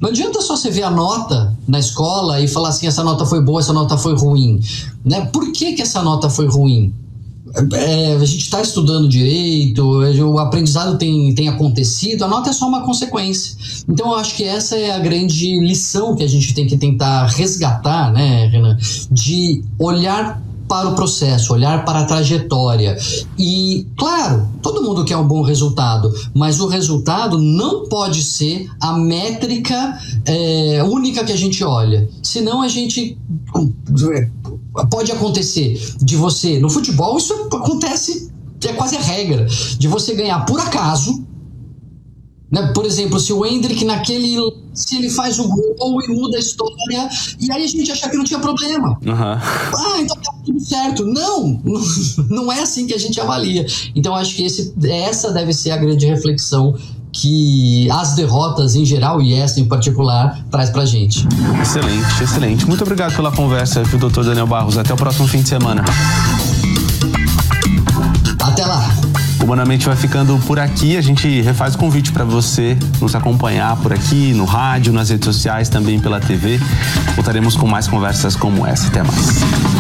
Não adianta só você ver a nota na escola e falar assim, essa nota foi boa, essa nota foi ruim, né? Por que essa nota foi ruim? A gente está estudando direito, o aprendizado tem acontecido, a nota é só uma consequência. Então eu acho que essa é a grande lição que a gente tem que tentar resgatar, né, Renan? De olhar para o processo, olhar para a trajetória. E, claro, todo mundo quer um bom resultado, mas o resultado não pode ser a métrica única que a gente olha. Senão a gente... Pode acontecer de você... No futebol isso acontece, é quase a regra, de você ganhar por acaso, né? Por exemplo, se o Endrick se ele faz o gol e muda a história, e aí a gente achar que não tinha problema. Então tá tudo certo. Não é assim que a gente avalia. Então acho que essa deve ser a grande reflexão que as derrotas em geral e essa em particular traz pra gente. Excelente. Muito obrigado pela conversa, Dr. Daniel Barros. Até o próximo fim de semana. Até lá. O Humanamente vai ficando por aqui. A gente refaz o convite para você nos acompanhar por aqui, no rádio, nas redes sociais, também pela TV. Voltaremos com mais conversas como essa. Até mais.